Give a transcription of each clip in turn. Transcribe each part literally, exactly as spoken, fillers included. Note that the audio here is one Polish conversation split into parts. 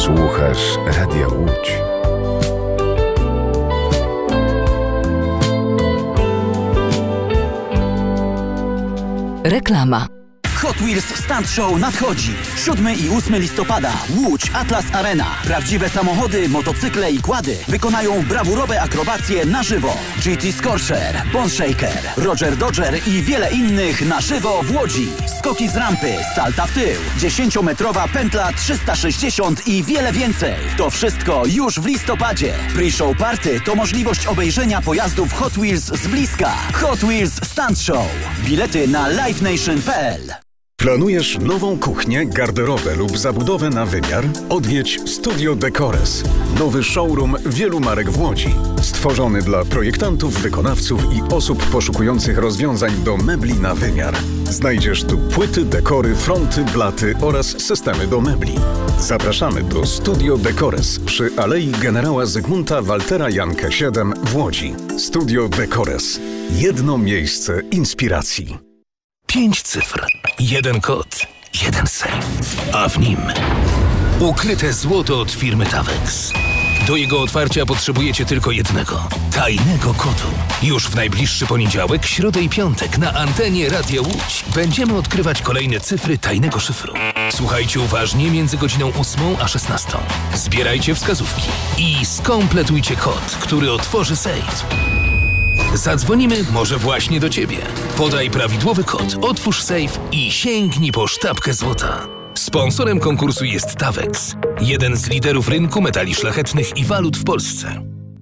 Słuchasz Radia Łódź. Reklama. Hot Wheels Stunt Show nadchodzi. siódmego i ósmego listopada. Łódź Atlas Arena. Prawdziwe samochody, motocykle i quady wykonają brawurowe akrobacje na żywo. G T Scorcher, Bone Shaker, Roger Dodger i wiele innych na żywo w Łodzi. Skoki z rampy, salta w tył, dziesięciometrowa pętla trzysta sześćdziesiąt i wiele więcej. To wszystko już w listopadzie. Pre-show party to możliwość obejrzenia pojazdów Hot Wheels z bliska. Hot Wheels Stunt Show. Bilety na live nation kropka p l. Planujesz nową kuchnię, garderobę lub zabudowę na wymiar? Odwiedź Studio Decores. Nowy showroom wielu marek w Łodzi. Stworzony dla projektantów, wykonawców i osób poszukujących rozwiązań do mebli na wymiar. Znajdziesz tu płyty, dekory, fronty, blaty oraz systemy do mebli. Zapraszamy do Studio Decores przy Alei Generała Zygmunta Waltera Jankę siedem w Łodzi. Studio Decores. Jedno miejsce inspiracji. Pięć cyfr, jeden kod, jeden sejf, a w nim ukryte złoto od firmy Tawex. Do jego otwarcia potrzebujecie tylko jednego, tajnego kodu. Już w najbliższy poniedziałek, środę i piątek na antenie Radia Łódź będziemy odkrywać kolejne cyfry tajnego szyfru. Słuchajcie uważnie między godziną ósmą a szesnastą. Zbierajcie wskazówki i skompletujcie kod, który otworzy sejf. Zadzwonimy może właśnie do Ciebie. Podaj prawidłowy kod, otwórz sejf i sięgnij po sztabkę złota. Sponsorem konkursu jest Tawex, jeden z liderów rynku metali szlachetnych i walut w Polsce.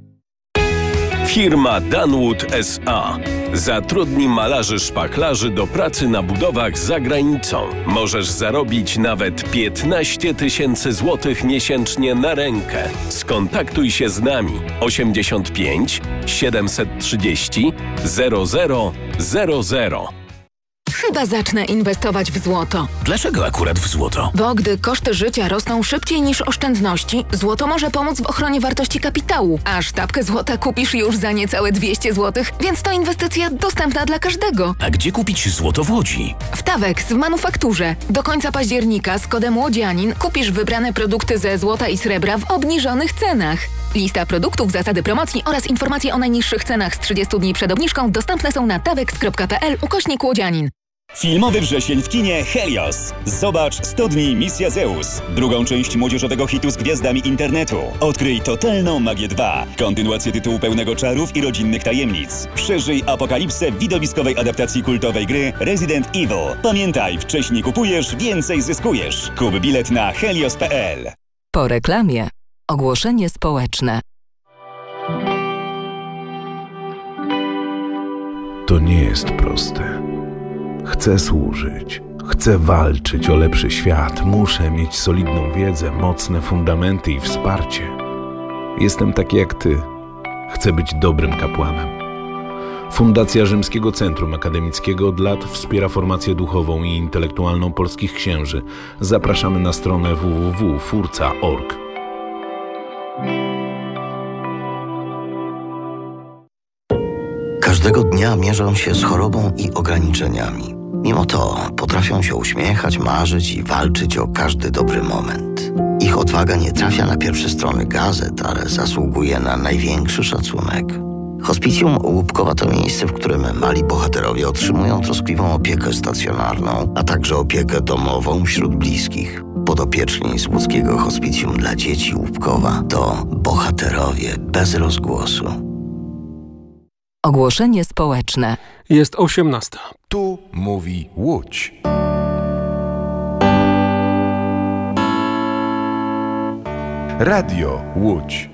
Firma Danwood S A zatrudni malarzy szpachlarzy do pracy na budowach za granicą. Możesz zarobić nawet piętnaście tysięcy złotych miesięcznie na rękę. Skontaktuj się z nami osiemdziesiąt pięć siedemset trzydzieści zero zero zero zero. Chyba zacznę inwestować w złoto. Dlaczego akurat w złoto? Bo gdy koszty życia rosną szybciej niż oszczędności, złoto może pomóc w ochronie wartości kapitału. A sztabkę złota kupisz już za niecałe dwieście złotych, więc to inwestycja dostępna dla każdego. A gdzie kupić złoto w Łodzi? W Tawex w manufakturze. Do końca października z kodem Łodzianin kupisz wybrane produkty ze złota i srebra w obniżonych cenach. Lista produktów, zasady promocji oraz informacje o najniższych cenach z trzydziestu dni przed obniżką dostępne są na tawex kropka p l ukośnik Łodzianin. Filmowy wrzesień w kinie Helios. Zobacz sto dni Misja Zeus. Drugą część młodzieżowego hitu z gwiazdami internetu. Odkryj totalną magię dwa. Kontynuację tytułu pełnego czarów i rodzinnych tajemnic. Przeżyj apokalipsę w widowiskowej adaptacji kultowej gry Resident Evil. Pamiętaj, wcześniej kupujesz, więcej zyskujesz. Kup bilet na helios kropka p l. Po reklamie. Ogłoszenie społeczne. To nie jest proste. Chcę służyć, chcę walczyć o lepszy świat, muszę mieć solidną wiedzę, mocne fundamenty i wsparcie. Jestem taki jak ty. Chcę być dobrym kapłanem. Fundacja Rzymskiego Centrum Akademickiego od lat wspiera formację duchową i intelektualną polskich księży. Zapraszamy na stronę w w w kropka furca kropka org. Każdego dnia mierzą się z chorobą i ograniczeniami. Mimo to potrafią się uśmiechać, marzyć i walczyć o każdy dobry moment. Ich odwaga nie trafia na pierwsze strony gazet, ale zasługuje na największy szacunek. Hospicjum Łupkowa to miejsce, w którym mali bohaterowie otrzymują troskliwą opiekę stacjonarną, a także opiekę domową wśród bliskich. Podopieczni z łódzkiego Hospicjum dla Dzieci Łupkowa to bohaterowie bez rozgłosu. Ogłoszenie społeczne. Jest osiemnasta. Tu mówi Łódź. Radio Łódź.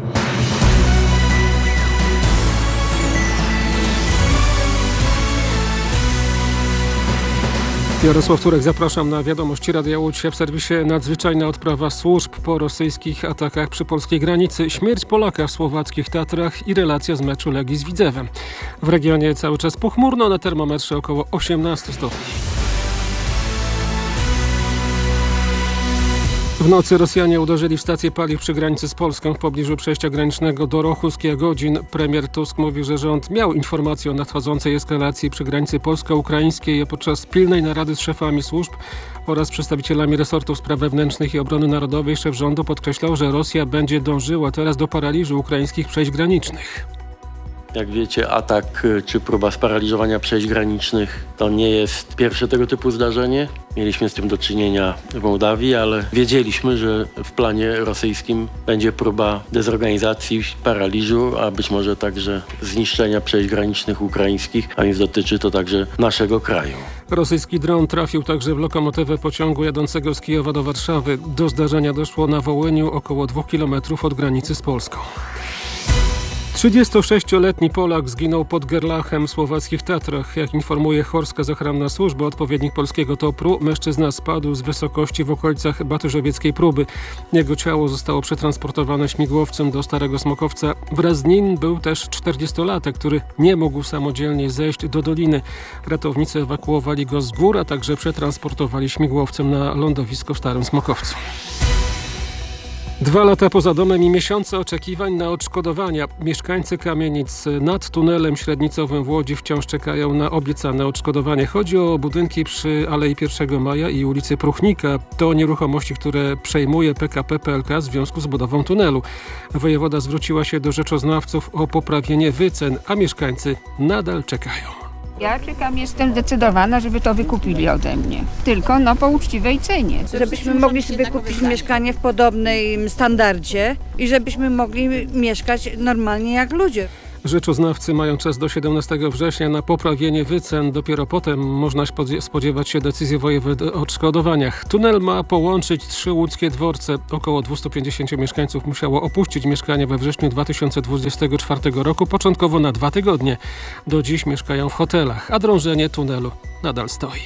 Jarosław Turek, zapraszam na wiadomości Radia Łódź. W serwisie nadzwyczajna odprawa służb po rosyjskich atakach przy polskiej granicy, śmierć Polaka w słowackich Tatrach i relacja z meczu Legii z Widzewem. W regionie cały czas pochmurno, na termometrze około osiemnaście stopni. W nocy Rosjanie uderzyli w stację paliw przy granicy z Polską w pobliżu przejścia granicznego do Rochuskiej-Godzin. Premier Tusk mówi, że rząd miał informację o nadchodzącej eskalacji przy granicy polsko-ukraińskiej, a podczas pilnej narady z szefami służb oraz przedstawicielami resortów spraw wewnętrznych i obrony narodowej szef rządu podkreślał, że Rosja będzie dążyła teraz do paraliżu ukraińskich przejść granicznych. Jak wiecie, atak czy próba sparaliżowania przejść granicznych to nie jest pierwsze tego typu zdarzenie. Mieliśmy z tym do czynienia w Mołdawii, ale wiedzieliśmy, że w planie rosyjskim będzie próba dezorganizacji, paraliżu, a być może także zniszczenia przejść granicznych ukraińskich, a więc dotyczy to także naszego kraju. Rosyjski dron trafił także w lokomotywę pociągu jadącego z Kijowa do Warszawy. Do zdarzenia doszło na Wołyniu, około dwóch kilometrów od granicy z Polską. trzydziestosześcioletni Polak zginął pod Gerlachem w słowackich Tatrach. Jak informuje Chorska Zachrana Służba, odpowiednik polskiego topru, mężczyzna spadł z wysokości w okolicach Batyżewieckiej Próby. Jego ciało zostało przetransportowane śmigłowcem do Starego Smokowca. Wraz z nim był też czterdziestolatek, który nie mógł samodzielnie zejść do doliny. Ratownicy ewakuowali go z gór, a także przetransportowali śmigłowcem na lądowisko w Starym Smokowcu. Dwa lata poza domem i miesiące oczekiwań na odszkodowania. Mieszkańcy kamienic nad tunelem średnicowym w Łodzi wciąż czekają na obiecane odszkodowanie. Chodzi o budynki przy Alei pierwszego Maja i ulicy Pruchnika. To nieruchomości, które przejmuje P K P P L K w związku z budową tunelu. Wojewoda zwróciła się do rzeczoznawców o poprawienie wycen, a mieszkańcy nadal czekają. Ja czekam, jestem zdecydowana, żeby to wykupili ode mnie. Tylko no po uczciwej cenie. Żebyśmy mogli sobie kupić mieszkanie w podobnym standardzie i żebyśmy mogli mieszkać normalnie jak ludzie. Rzeczoznawcy mają czas do siedemnastego września na poprawienie wycen. Dopiero potem można spodziewać się decyzji wojewody o odszkodowaniach. Tunel ma połączyć trzy łódzkie dworce. Około dwieście pięćdziesiąt mieszkańców musiało opuścić mieszkania we wrześniu dwa tysiące dwudziestego czwartego roku. Początkowo na dwa tygodnie. Do dziś mieszkają w hotelach, a drążenie tunelu nadal stoi.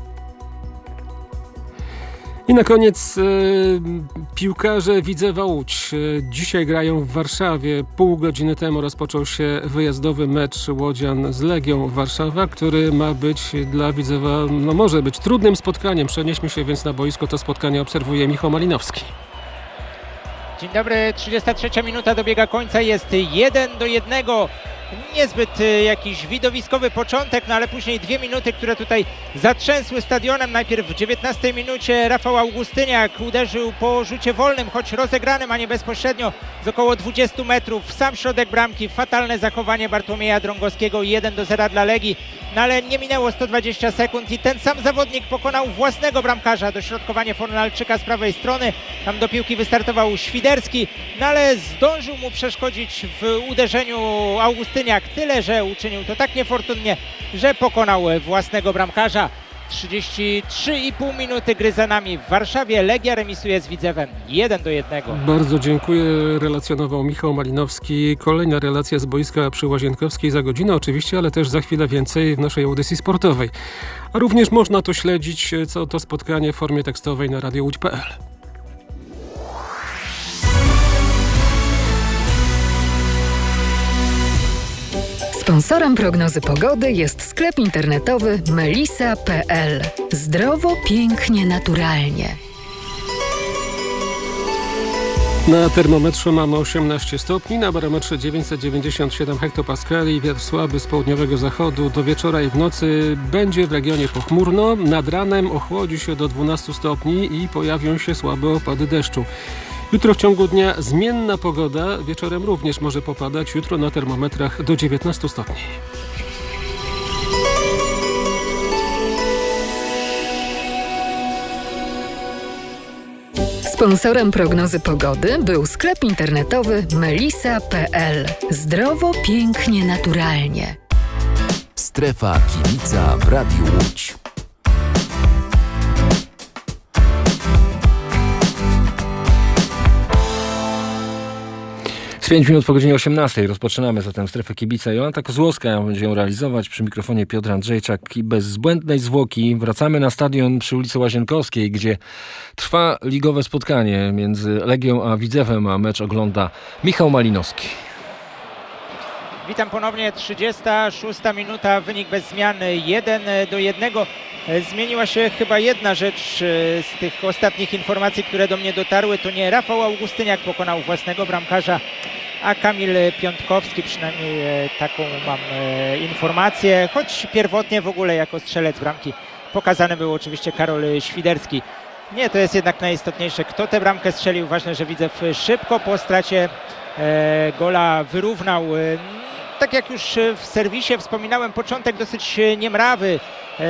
I na koniec e, piłkarze Widzewa Łódź. E, dzisiaj grają w Warszawie. Pół godziny temu rozpoczął się wyjazdowy mecz łodzian z Legią Warszawa, który ma być dla Widzewa, no może być trudnym spotkaniem. Przenieśmy się więc na boisko. To spotkanie obserwuje Michał Malinowski. Dzień dobry, trzydziesta trzecia minuta dobiega końca, jest jeden do jednego. Niezbyt jakiś widowiskowy początek, no ale później dwie minuty, które tutaj zatrzęsły stadionem. Najpierw w dziewiętnastej minucie Rafał Augustyniak uderzył po rzucie wolnym, choć rozegranym, a nie bezpośrednio z około dwudziestu metrów w sam środek bramki. Fatalne zachowanie Bartłomieja Drągowskiego, jeden do zera dla Legii. No ale nie minęło sto dwadzieścia sekund i ten sam zawodnik pokonał własnego bramkarza. Dośrodkowanie Fornalczyka z prawej strony. Tam do piłki wystartował Świderski, no ale zdążył mu przeszkodzić w uderzeniu Augustyniak. Tyle, że uczynił to tak niefortunnie, że pokonał własnego bramkarza. trzydzieści trzy i pół minuty gry za nami w Warszawie. Legia remisuje z Widzewem jeden do jednego. Bardzo dziękuję. Relacjonował Michał Malinowski. Kolejna relacja z boiska przy Łazienkowskiej za godzinę oczywiście, ale też za chwilę więcej w naszej audycji sportowej. A również można to śledzić, co to spotkanie w formie tekstowej na radio łódź kropka p l. Sponsorem prognozy pogody jest sklep internetowy melisa kropka p l. Zdrowo, pięknie, naturalnie. Na termometrze mamy osiemnaście stopni, na barometrze dziewięćset dziewięćdziesiąt siedem hektopaskali, wiatr słaby z południowego zachodu. Do wieczora i w nocy będzie w regionie pochmurno, nad ranem ochłodzi się do dwunastu stopni i pojawią się słabe opady deszczu. Jutro w ciągu dnia zmienna pogoda, wieczorem również może popadać, jutro na termometrach do dziewiętnastu stopni. Sponsorem prognozy pogody był sklep internetowy melisa kropka p l. Zdrowo, pięknie, naturalnie. Strefa Kibica w Radiu Łódź. pięć minut po godzinie osiemnastej rozpoczynamy zatem Strefę Kibica. Jolanta Kozłowska będzie ją realizować, przy mikrofonie Piotr Andrzejczak i bez zbędnej zwłoki wracamy na stadion przy ulicy Łazienkowskiej, gdzie trwa ligowe spotkanie między Legią a Widzewem, a mecz ogląda Michał Malinowski. Witam ponownie, trzydziesta szósta minuta, wynik bez zmian jeden do jednego. Zmieniła się chyba jedna rzecz z tych ostatnich informacji, które do mnie dotarły. To nie Rafał Augustyniak pokonał własnego bramkarza, a Kamil Piątkowski, przynajmniej taką mam informację. Choć pierwotnie w ogóle jako strzelec bramki pokazany był oczywiście Karol Świderski. Nie, to jest jednak najistotniejsze, kto tę bramkę strzelił. Ważne, że Widzew szybko po stracie e, gola wyrównał. Tak jak już w serwisie wspominałem, początek dosyć niemrawy. E,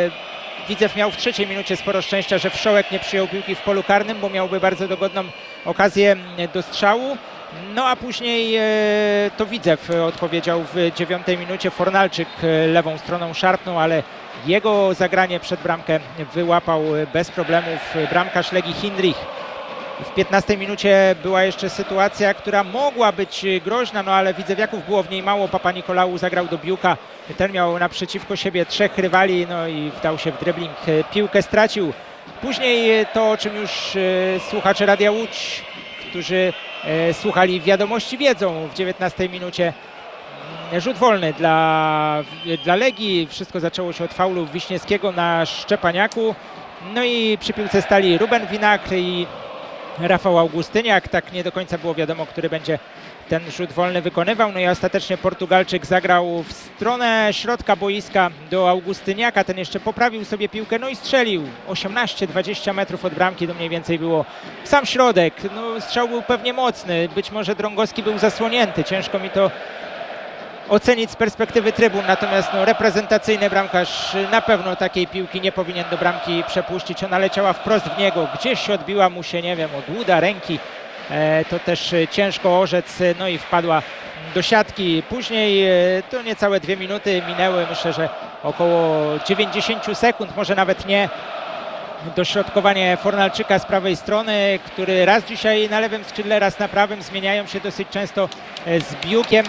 Widzew miał w trzeciej minucie sporo szczęścia, że Wszołek nie przyjął piłki w polu karnym, bo miałby bardzo dogodną okazję do strzału. No a później e, to Widzew odpowiedział w dziewiątej minucie. Fornalczyk lewą stroną szarpnął, ale jego zagranie przed bramkę wyłapał bez problemów bramkarz Legii Hindrich. W piętnastej minucie była jeszcze sytuacja, która mogła być groźna, no ale Widzewiaków było w niej mało. Papa Nikolału zagrał do Biłka. Ten miał naprzeciwko siebie trzech rywali, no i wdał się w dribbling. Piłkę stracił. Później to, o czym już słuchacze Radia Łódź, którzy słuchali wiadomości, wiedzą, w dziewiętnastej minucie rzut wolny dla, dla Legii. Wszystko zaczęło się od faulu Wiśniewskiego na Szczepaniaku. No i przy piłce stali Ruben Winakr i Rafał Augustyniak. Tak nie do końca było wiadomo, który będzie ten rzut wolny wykonywał. No i ostatecznie Portugalczyk zagrał w stronę środka boiska do Augustyniaka. Ten jeszcze poprawił sobie piłkę, no i strzelił. osiemnaście dwadzieścia metrów od bramki to mniej więcej było sam środek. No, strzał był pewnie mocny. Być może Drągowski był zasłonięty. Ciężko mi to ocenić z perspektywy trybun, natomiast no, reprezentacyjny bramkarz na pewno takiej piłki nie powinien do bramki przepuścić. Ona leciała wprost w niego, gdzieś odbiła mu się, nie wiem, od uda, ręki. E, to też ciężko orzec, no i wpadła do siatki. Później e, to niecałe dwie minuty minęły, myślę, że około dziewięćdziesiąt sekund, może nawet nie. Dośrodkowanie Fornalczyka z prawej strony, który raz dzisiaj na lewym skrzydle, raz na prawym, zmieniają się dosyć często z Biłkiem.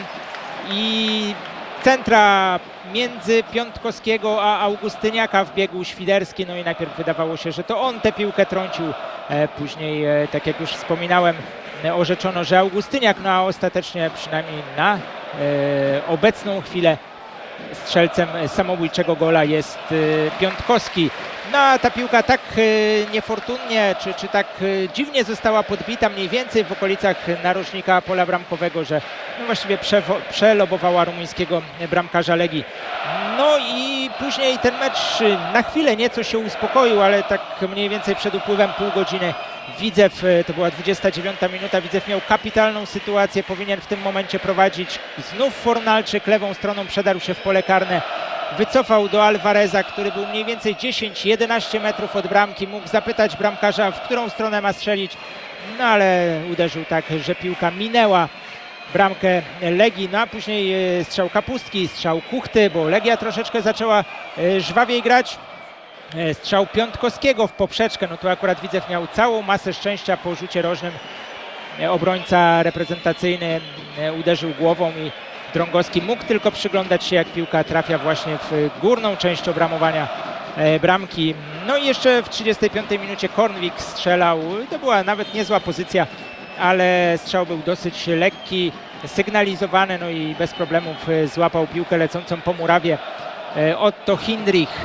I centra między Piątkowskiego a Augustyniaka wbiegł Świderski, no i najpierw wydawało się, że to on tę piłkę trącił. E, później, e, tak jak już wspominałem, e, orzeczono, że Augustyniak, no a ostatecznie przynajmniej na e, obecną chwilę strzelcem samobójczego gola jest e, Piątkowski. No a ta piłka tak e, niefortunnie, czy, czy tak e, dziwnie została podbita mniej więcej w okolicach narożnika pola bramkowego, że no właściwie przewo, przelobowała rumuńskiego bramkarza Legii. No i później ten mecz na chwilę nieco się uspokoił, ale tak mniej więcej przed upływem pół godziny Widzew, to była dwudziesta dziewiąta minuta, Widzew miał kapitalną sytuację, powinien w tym momencie prowadzić. Znów Fornalczyk lewą stroną przedarł się w pole karne. Wycofał do Alvareza, który był mniej więcej dziesięć jedenaście metrów od bramki. Mógł zapytać bramkarza, w którą stronę ma strzelić. No ale uderzył tak, że piłka minęła bramkę Legii. No a później strzał Kapustki, strzał Kuchty, bo Legia troszeczkę zaczęła żwawiej grać. Strzał Piątkowskiego w poprzeczkę. No tu akurat Widzew miał całą masę szczęścia po rzucie rożnym. Obrońca reprezentacyjny uderzył głową i Drągowski mógł tylko przyglądać się, jak piłka trafia właśnie w górną część obramowania bramki. No i jeszcze w trzydziestej piątej minucie Kornwik strzelał. To była nawet niezła pozycja, ale strzał był dosyć lekki, sygnalizowany, no i bez problemów złapał piłkę lecącą po murawie Otto Hindrich.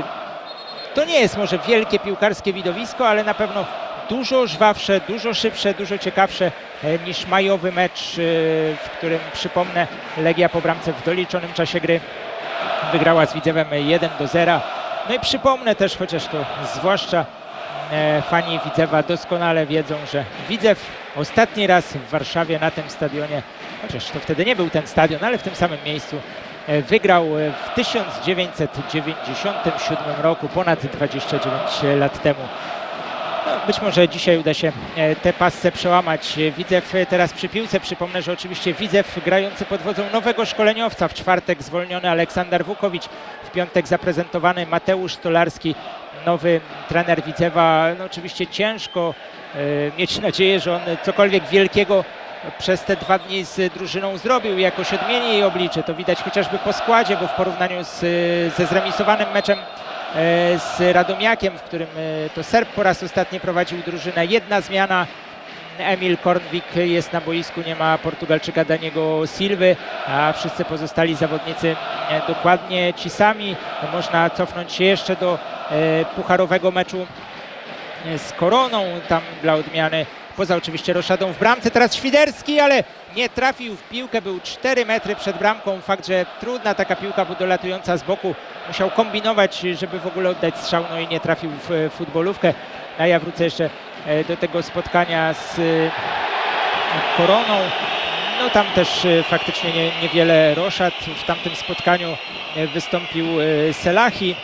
To nie jest może wielkie piłkarskie widowisko, ale na pewno dużo żwawsze, dużo szybsze, dużo ciekawsze niż majowy mecz, w którym, przypomnę, Legia po bramce w doliczonym czasie gry wygrała z Widzewem jeden do zera. No i przypomnę też, chociaż to zwłaszcza fani Widzewa doskonale wiedzą, że Widzew ostatni raz w Warszawie na tym stadionie, chociaż to wtedy nie był ten stadion, ale w tym samym miejscu, wygrał w tysiąc dziewięćset dziewięćdziesiątym siódmym roku, ponad dwadzieścia dziewięć lat temu. No, być może dzisiaj uda się tę passę przełamać. Widzew teraz przy piłce. Przypomnę, że oczywiście Widzew grający pod wodzą nowego szkoleniowca. W czwartek zwolniony Aleksander Wukowicz, w piątek zaprezentowany Mateusz Stolarski, nowy trener Widzewa. No, oczywiście ciężko y, mieć nadzieję, że on cokolwiek wielkiego przez te dwa dni z drużyną zrobił, jakoś odmieni jej oblicze. To widać chociażby po składzie, bo w porównaniu z, ze zremisowanym meczem z Radomiakiem, w którym to Serb po raz ostatni prowadził drużynę, jedna zmiana. Emil Kornwik jest na boisku, nie ma Portugalczyka Daniego Silwy, a wszyscy pozostali zawodnicy dokładnie ci sami. Można cofnąć się jeszcze do pucharowego meczu z Koroną, tam dla odmiany, poza oczywiście roszadą w bramce. Teraz Świderski, ale nie trafił w piłkę, był cztery metry przed bramką. Fakt, że trudna taka piłka, bo dolatująca z boku, musiał kombinować, żeby w ogóle oddać strzał, no i nie trafił w futbolówkę. A ja wrócę jeszcze do tego spotkania z Koroną. No tam też faktycznie nie, niewiele roszad. W tamtym spotkaniu wystąpił Selahi.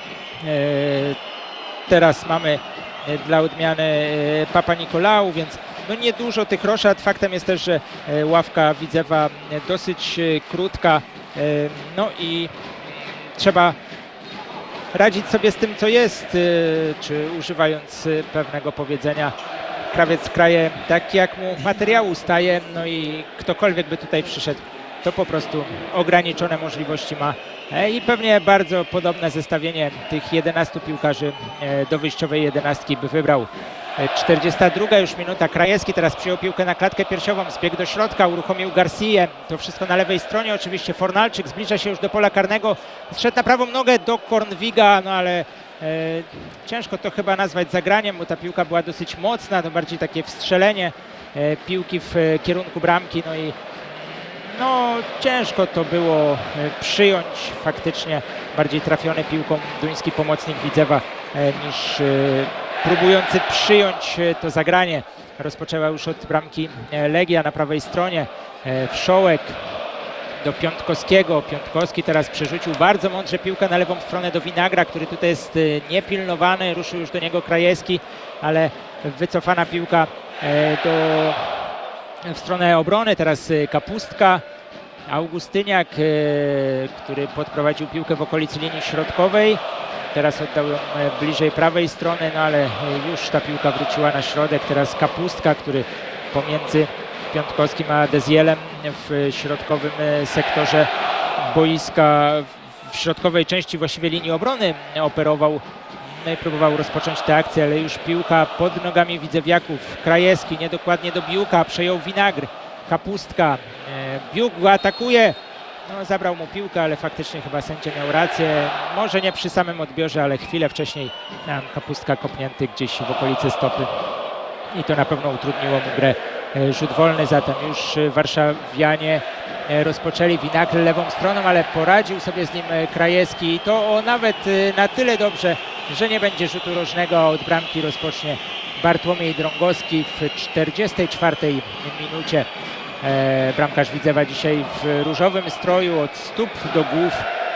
Teraz mamy dla odmiany Papa Nikolału, więc no niedużo tych roszad. Faktem jest też, że ławka Widzewa dosyć krótka, no i trzeba radzić sobie z tym, co jest, czy używając pewnego powiedzenia, krawiec kraje tak, jak mu materiału staje, no i ktokolwiek by tutaj przyszedł, to po prostu ograniczone możliwości ma i pewnie bardzo podobne zestawienie tych jedenastu piłkarzy do wyjściowej jedenastki by wybrał. czterdziesta druga już minuta, Krajewski teraz przyjął piłkę na klatkę piersiową, zbiegł do środka, uruchomił Garcję, to wszystko na lewej stronie, oczywiście Fornalczyk zbliża się już do pola karnego, zszedł na prawą nogę do Kornwiga, no ale e, ciężko to chyba nazwać zagraniem, bo ta piłka była dosyć mocna, to bardziej takie wstrzelenie e, piłki w e, kierunku bramki, no i no ciężko to było przyjąć faktycznie, bardziej trafiony piłką duński pomocnik Widzewa niż próbujący przyjąć to zagranie. Rozpoczęła już od bramki Legia na prawej stronie. Wszołek do Piątkowskiego. Piątkowski teraz przerzucił bardzo mądrze piłkę na lewą stronę do Winagra, który tutaj jest niepilnowany. Ruszył już do niego Krajewski, ale wycofana piłka do w stronę obrony. Teraz Kapustka, Augustyniak, który podprowadził piłkę w okolicy linii środkowej. Teraz oddał ją bliżej prawej strony, no ale już ta piłka wróciła na środek. Teraz Kapustka, który pomiędzy Piątkowskim a Dezielem w środkowym sektorze boiska, w środkowej części właściwie linii obrony operował. No i próbował rozpocząć tę akcję, ale już piłka pod nogami widzewiaków. Krajewski niedokładnie do Biuka, przejął Winagr. Kapustka, Biuk go atakuje. No, zabrał mu piłkę, ale faktycznie chyba sędzia miał rację. Może nie przy samym odbiorze, ale chwilę wcześniej tam Kapustka kopnięty gdzieś w okolicy stopy. I to na pewno utrudniło mu grę. Rzut wolny zatem już warszawianie rozpoczęli. Winagr lewą stroną, ale poradził sobie z nim Krajewski. I to o nawet na tyle dobrze, że nie będzie rzutu rożnego, a od bramki rozpocznie Bartłomiej Drągowski w czterdziestej czwartej minucie. E, bramkarz Widzewa dzisiaj w różowym stroju od stóp do głów.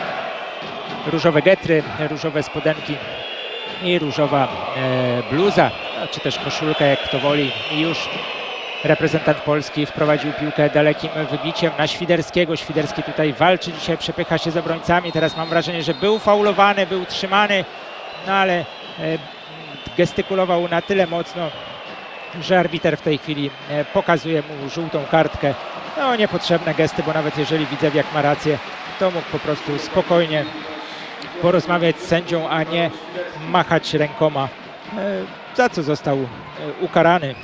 Różowe getry, różowe spodenki i różowa e, bluza, no, czy też koszulka, jak kto woli. I już reprezentant Polski wprowadził piłkę dalekim wybiciem na Świderskiego. Świderski tutaj walczy dzisiaj, przepycha się z obrońcami. Teraz mam wrażenie, że był faulowany, był trzymany, no ale e, gestykulował na tyle mocno, że arbiter w tej chwili e, pokazuje mu żółtą kartkę. No niepotrzebne gesty, bo nawet jeżeli Widzewiak ma rację, to mógł po prostu spokojnie porozmawiać z sędzią, a nie machać rękoma, e, za co został e, ukarany.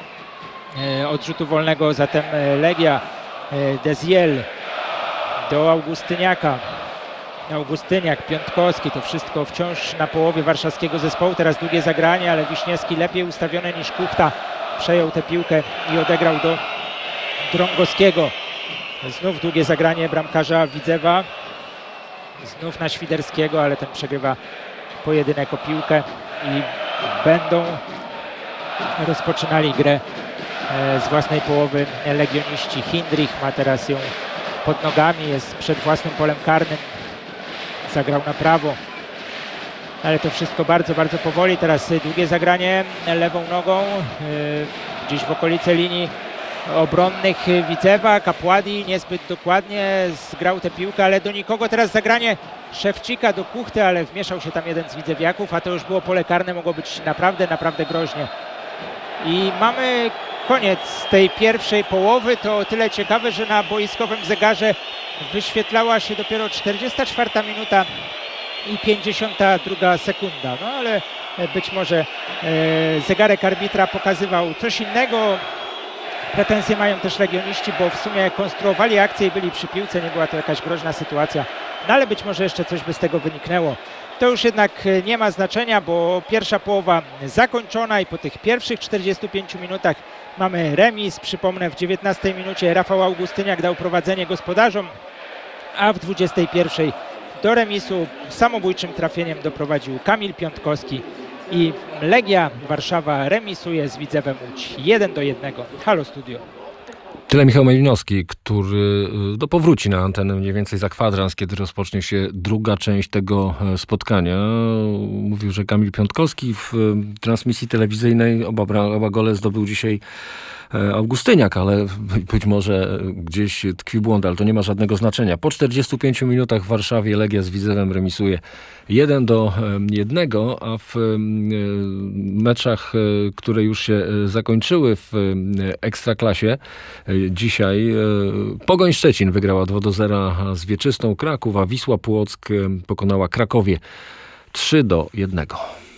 E, od rzutu wolnego zatem e, Legia, e, Deziel do Augustyniaka. Augustyniak, Piątkowski, to wszystko wciąż na połowie warszawskiego zespołu. Teraz długie zagranie, ale Wiśniewski lepiej ustawiony niż Kuchta przejął tę piłkę i odegrał do Drągowskiego. Znów długie zagranie bramkarza Widzewa. Znów na Świderskiego, ale ten przegrywa pojedynek o piłkę i będą rozpoczynali grę z własnej połowy legioniści. Hindrich ma teraz ją pod nogami, jest przed własnym polem karnym. Zagrał na prawo, ale to wszystko bardzo, bardzo powoli. Teraz długie zagranie lewą nogą gdzieś w okolice linii obronnych Widzewa. Kapładi niezbyt dokładnie zgrał tę piłkę, ale do nikogo. Teraz zagranie Szewczyka do Kuchty, ale wmieszał się tam jeden z widzewiaków, a to już było pole karne, mogło być naprawdę, naprawdę groźnie. I mamy koniec tej pierwszej połowy. To o tyle ciekawe, że na boiskowym zegarze wyświetlała się dopiero czterdziesta czwarta minuta i pięćdziesiąta druga sekunda. No ale być może zegarek arbitra pokazywał coś innego. Pretensje mają też legioniści, bo w sumie konstruowali akcję i byli przy piłce, nie była to jakaś groźna sytuacja, no ale być może jeszcze coś by z tego wyniknęło. To już jednak nie ma znaczenia, bo pierwsza połowa zakończona i po tych pierwszych czterdziestu pięciu minutach mamy remis. Przypomnę, w dziewiętnastej minucie Rafał Augustyniak dał prowadzenie gospodarzom, a w dwudziestej pierwszej do remisu samobójczym trafieniem doprowadził Kamil Piątkowski i Legia Warszawa remisuje z Widzewem Łódź jeden do jednego. Halo Studio. Tyle Michał Malinowski, który do powróci na antenę mniej więcej za kwadrans, kiedy rozpocznie się druga część tego spotkania. Mówił, że Kamil Piątkowski w transmisji telewizyjnej oba, oba gole zdobył dzisiaj Augustyniak, ale być może gdzieś tkwi błąd, ale to nie ma żadnego znaczenia. Po czterdziestu pięciu minutach w Warszawie Legia z Widzewem remisuje jeden do jednego, a w meczach, które już się zakończyły w Ekstraklasie, dzisiaj Pogoń Szczecin wygrała dwa do zera z Wieczystą Kraków, a Wisła Płock pokonała Krakowie trzy do jednego.